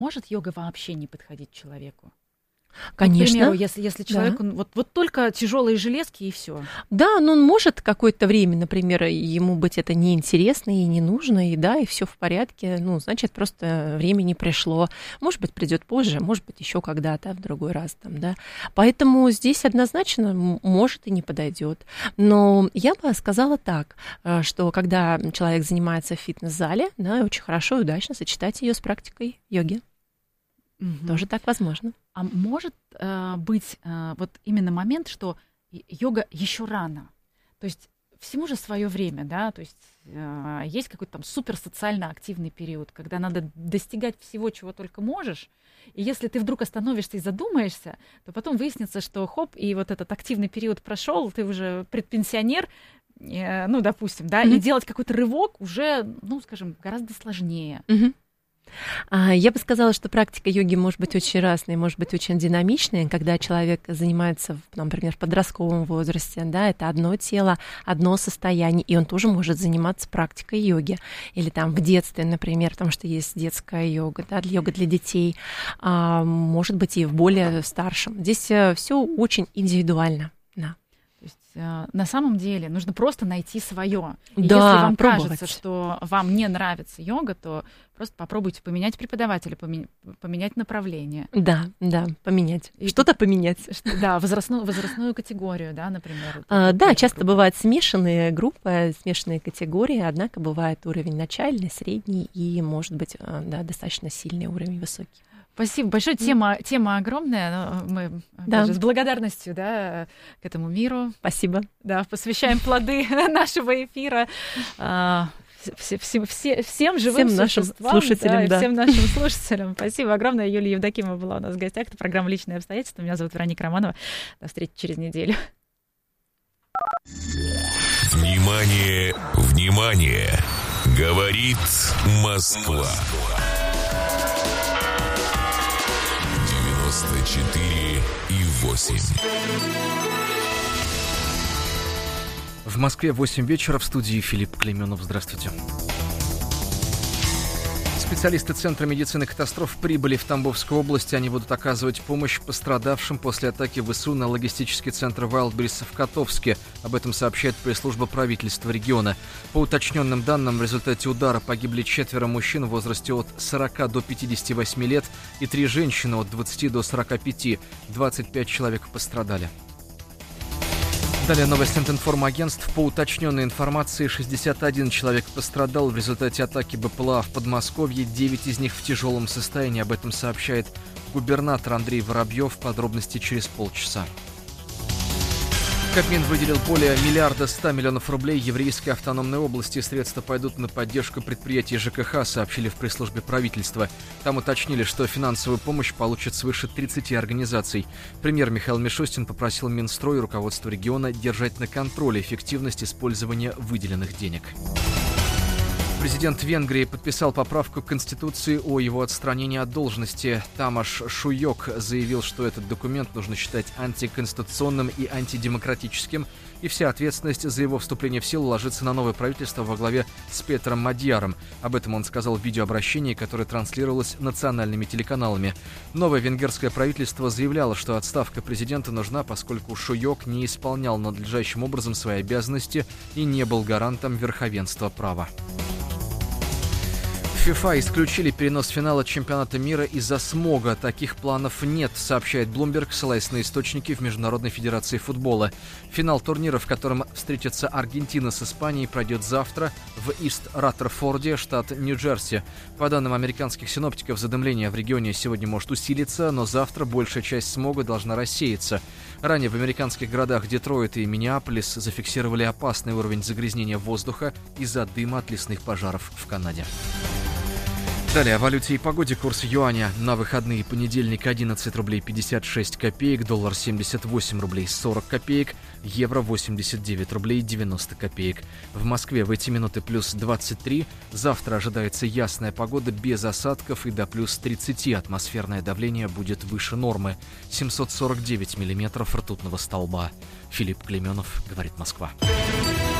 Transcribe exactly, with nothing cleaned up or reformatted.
может йога вообще не подходить человеку? Конечно. К примеру, если, если человеку да. вот, вот только тяжелые железки и все. Да, но он может какое-то время, например, ему быть это неинтересно и не нужно, и да, и все в порядке, ну, значит, просто время не пришло. Может быть, придет позже, может быть, еще когда-то, в другой раз там, да. Поэтому здесь однозначно может и не подойдет. Но я бы сказала так, что когда человек занимается в фитнес-зале, да, очень хорошо и удачно сочетать ее с практикой йоги. Угу. Тоже так возможно. А может э, быть э, вот именно момент, что йога еще рано. То есть всему же свое время, да, то есть э, есть какой-то там супер социально активный период, когда надо достигать всего, чего только можешь. И если ты вдруг остановишься и задумаешься, то потом выяснится, что хоп, и вот этот активный период прошел, ты уже предпенсионер, э, ну, допустим, да, mm-hmm. и делать какой-то рывок уже, ну, скажем, гораздо сложнее. Mm-hmm. Я бы сказала, что практика йоги может быть очень разной, может быть очень динамичной, когда человек занимается, например, в подростковом возрасте, да, это одно тело, одно состояние, и он тоже может заниматься практикой йоги. Или там в детстве, например, потому что есть детская йога, да, йога для детей, а может быть и в более старшем. Здесь все очень индивидуально, да. То есть, на самом деле нужно просто найти свое. И да, если вам пробовать. кажется, что вам не нравится йога, то просто попробуйте поменять преподавателя, поменять направление. Да, да, поменять. И что-то поменять. Да, возрастную, возрастную категорию, да, например. А, да, часто группы. Бывают смешанные группы, смешанные категории, однако бывает уровень начальный, средний и, может быть, да, достаточно сильный уровень высокий. Спасибо большое. Тема, тема огромная. Мы да. с благодарностью, да, к этому миру. Спасибо. Да, посвящаем плоды нашего эфира все, все, все, всем живым всем нашим слушателям. Да, да. Всем нашим слушателям. Спасибо огромное. Юлия Евдокимова была у нас в гостях. Это программа «Личные обстоятельства». Меня зовут Вероника Романова. До встречи через неделю. Внимание, внимание! Говорит Москва. четыре и восемь. В Москве восемь вечера, в студии Филипп Клейменов. Здравствуйте. Специалисты Центра медицины катастроф прибыли в Тамбовскую область. Они будут оказывать помощь пострадавшим после атаки ВСУ на логистический центр Wildberries в Котовске. Об этом сообщает пресс-служба правительства региона. По уточненным данным, в результате удара погибли четверо мужчин в возрасте от сорока до пятидесяти восьми лет и три женщины от двадцати до сорока пяти. двадцать пять человек пострадали. Далее новости информагентств. По уточненной информации, шестьдесят один человек пострадал в результате атаки БПЛА в Подмосковье, девять из них в тяжелом состоянии. Об этом сообщает губернатор Андрей Воробьев. Подробности через полчаса. Кабмин выделил более миллиарда ста миллионов рублей еврейской автономной области. Средства пойдут на поддержку предприятий ЖКХ, сообщили в пресс-службе правительства. Там уточнили, что финансовую помощь получат свыше тридцати организаций. Премьер Михаил Мишустин попросил Минстрой и руководство региона держать на контроле эффективность использования выделенных денег. Президент Венгрии подписал поправку к Конституции о его отстранении от должности. Тамаш Шуйок заявил, что этот документ нужно считать антиконституционным и антидемократическим, и вся ответственность за его вступление в силу ложится на новое правительство во главе с Петром Мадьяром. Об этом он сказал в видеообращении, которое транслировалось национальными телеканалами. Новое венгерское правительство заявляло, что отставка президента нужна, поскольку Шуйок не исполнял надлежащим образом свои обязанности и не был гарантом верховенства права. ФИФА исключили перенос финала чемпионата мира из-за смога. Таких планов нет, сообщает Bloomberg, ссылаясь на источники в Международной федерации футбола. Финал турнира, в котором встретятся Аргентина с Испанией, пройдет завтра в Ист-Раттерфорде, штат Нью-Джерси. По данным американских синоптиков, задымление в регионе сегодня может усилиться, но завтра большая часть смога должна рассеяться. Ранее в американских городах Детройт и Миннеаполис зафиксировали опасный уровень загрязнения воздуха из-за дыма от лесных пожаров в Канаде. Далее о валюте и погоде. Курс юаня на выходные: понедельник одиннадцать рублей пятьдесят шесть копеек, доллар семьдесят восемь рублей сорок копеек, евро восемьдесят девять рублей девяносто копеек. В Москве в эти минуты плюс двадцать три. Завтра ожидается ясная погода без осадков и до плюс тридцати. Атмосферное давление будет выше нормы. семьсот сорок девять миллиметров ртутного столба. Филипп Клейменов, говорит Москва.